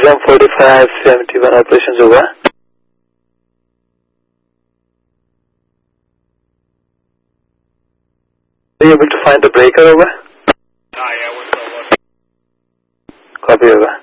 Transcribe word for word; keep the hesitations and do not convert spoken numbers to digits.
exam forty-five seventy-one operations over. Are you able to find the breaker over? Ah, yeah, what's up, what? Copy over.